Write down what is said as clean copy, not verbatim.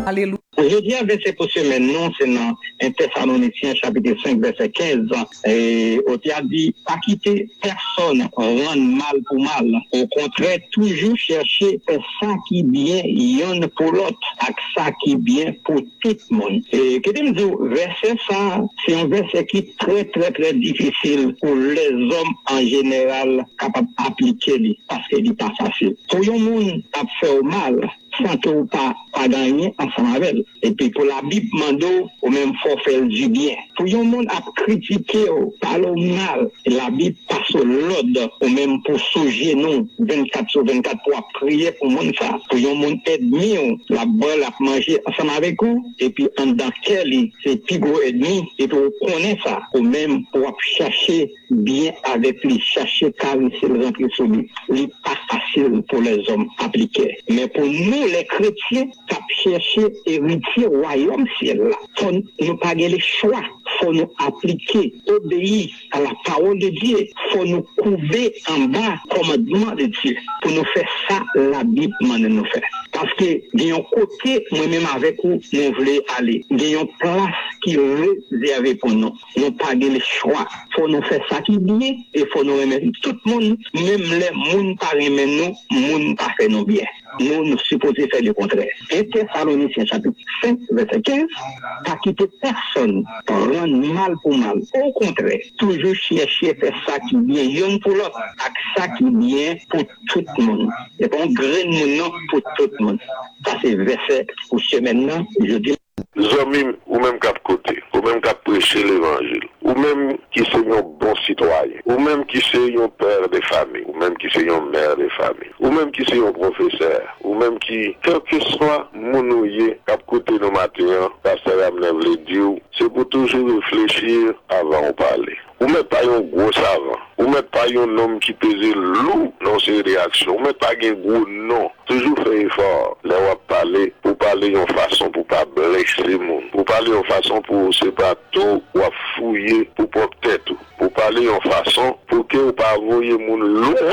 Alléluia. Je dis un verset pour semaine, non, c'est dans 1 Thessaloniciens chapitre 5, verset 15. Et on t'a dit, pas quitter personne, rendre mal pour mal. Au contraire, toujours chercher ça qui bien, yon pour l'autre, avec ça qui bien pour tout le monde. Et que me dire, verset ça, c'est un verset qui est très, très, très difficile pour les hommes en général capables d'appliquer, parce qu'il n'est pas facile. Pour les gens qui fait mal, sans que vous pas gagner ensemble avec elle. Et puis pour la Bible, mando, au même faut faire du bien. Pour les gens qui critiquer, parler mal, et la Bible passe l'ordre, ou même pour souger nous, 24 sur 24 pour prier pour monde ça. Pour les gens qui ennemi, la bonne à manger ensemble avec vous, et puis en dans quel c'est plus gros ennemi, et pour connaître ça, ou même pour chercher bien avec lui, chercher caresser le rentrer sur lui. C'est pas facile pour les hommes appliquer. Mais pour nous, les chrétiens, qui chercher héritier royaume ciel là. Faut nous pas le choix. Faut nous appliquer, obéir à la parole de Dieu. Faut nous couver en bas commandement de Dieu. Pour nous faire ça, la Bible nous fait. Parce que, d'un côté, moi-même avec vous, nous voulons aller. Il y a une place qui est réservée pour nous. Nous pas le choix. Faut nous faire ça qui est bien et faut nous remettre tout le monde, même les gens pas remettre nous, gens pas faire nous bien. Nous supposons faire le contraire. 1 Thessaloniciens chapitre 5, verset 15, pas quitter personne pour rendre mal pour mal. Au contraire, toujours chercher faire ça qui est bien, yon pour l'autre, avec ça qui est bien pour tout le monde. Et pas un grain pour tout le monde. Ça c'est verset pour ce maintenant, je dis. Zomim, ou même cap côté, ou même cap prêcher l'évangile, ou même qui c'est un bon citoyen, ou même qui c'est un père de famille, ou même qui c'est un mère de famille, ou même qui c'est un professeur, ou même qui, quel que soit mon ouïe, cap côté nos matins, pasteur Amnev le dit, c'est pour toujours réfléchir avant de parler. Ou même pas un gros savant, ou même pas un homme qui pèse lourd dans ses réactions, ou même pas un gros non. Toujours faire effort, là on va parler, pour parler en façon pour pas blesser le monde, pour parler en façon pour c'est pas tout, ou à fouiller pour propre tête, pour parler en façon pour que vous pas voyer mon lourd